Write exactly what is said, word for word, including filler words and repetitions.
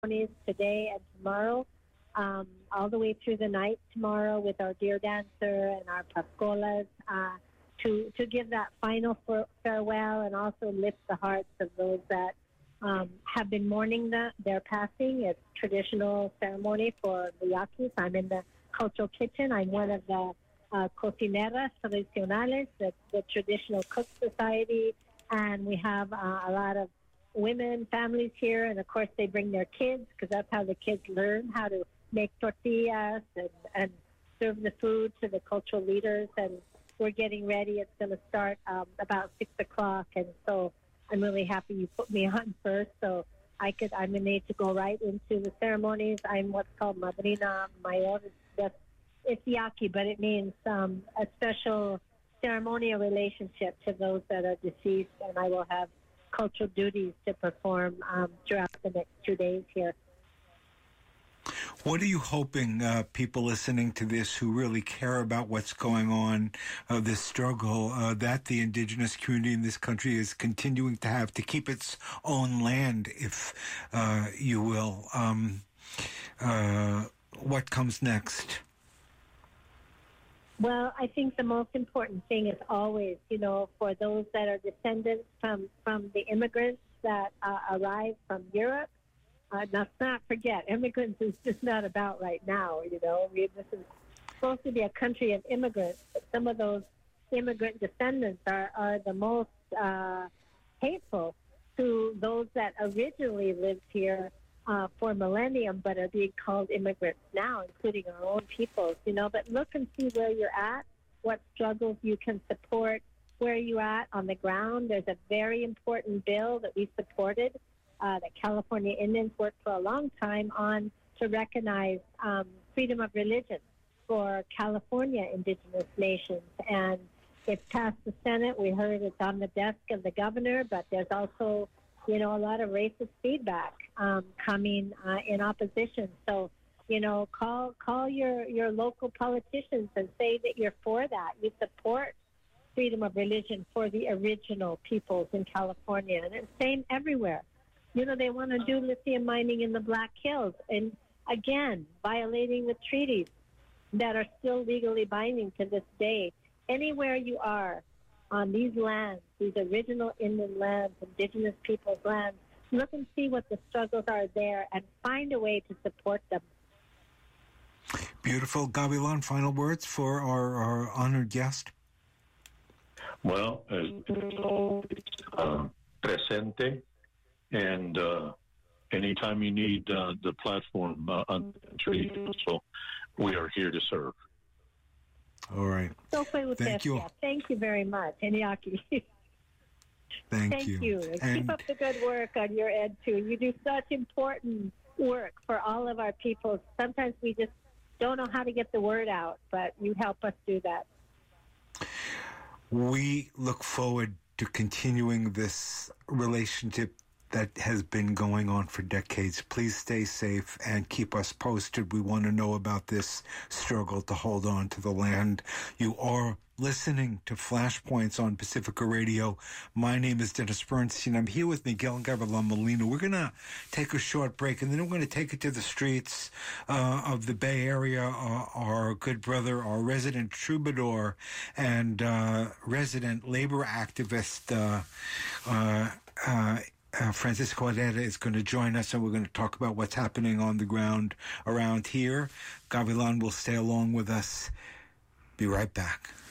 ceremonies today and tomorrow, um, all the way through the night tomorrow with our deer dancer and our pascolas, uh, to, to give that final for, farewell and also lift the hearts of those that um, have been mourning the, their passing. It's traditional ceremony for the Yaquis. I'm in the cultural kitchen. I'm one of the uh, cocineras tradicionales, the, the traditional cook society, and we have uh, a lot of women, families here, and of course they bring their kids because that's how the kids learn how to make tortillas and, and serve the food to the cultural leaders. And we're getting ready. It's going to start um, about six o'clock, and so I'm really happy you put me on first, so I could. I'm made to go right into the ceremonies. I'm what's called madrina mayor. It's, it's Yaqui, but it means um, a special ceremonial relationship to those that are deceased, and I will have cultural duties to perform um, throughout the next two days here. What are you hoping uh, people listening to this who really care about what's going on, uh, this struggle uh, that the indigenous community in this country is continuing to have to keep its own land, if uh, you will? Um, uh, what comes next? Well, I think the most important thing is always, you know, for those that are descendants from, from the immigrants that uh, arrived from Europe, uh, let's not forget, immigrants is just not about right now, you know. I mean, this is supposed to be a country of immigrants, but some of those immigrant descendants are, are the most uh, hateful to those that originally lived here Uh, for millennium, but are being called immigrants now, including our own peoples, you know. But look and see where you're at, what struggles you can support, where you're at on the ground. There's a very important bill that we supported, uh, that California Indians worked for a long time on, to recognize um, freedom of religion for California indigenous nations. And it's passed the Senate. We heard it's on the desk of the governor, but there's also, you know, a lot of racist feedback um, coming uh, in opposition. So, you know, call call your, your local politicians and say that you're for that. You support freedom of religion for the original peoples in California. And it's the same everywhere. You know, they want to do lithium mining in the Black Hills. And, again, violating the treaties that are still legally binding to this day. Anywhere you are on these lands, these original Indian lands, indigenous people's lands, look and see what the struggles are there and find a way to support them. Beautiful. Gavilan, final words for our, our honored guest? Well, it's uh, presente, and uh, anytime you need uh, the platform uh, on the tree, so we are here to serve. All right. So Thank you. Thank you very much, Iñaki. Thank, Thank you. you. And keep up the good work on your end, too. You do such important work for all of our people. Sometimes we just don't know how to get the word out, but you help us do that. We look forward to continuing this relationship that has been going on for decades. Please stay safe and keep us posted. We want to know about this struggle to hold on to the land. You are listening to Flashpoints on Pacifica Radio. My name is Dennis Bernstein. I'm here with Miguel Gavilan Molina. We're going to take a short break, and then we're going to take it to the streets uh, of the Bay Area. Uh, our good brother, our resident troubadour and uh, resident labor activist, uh, uh, uh, Uh, Francisco Herrera is going to join us, and we're going to talk about what's happening on the ground around here. Gavilan will stay along with us. Be right back.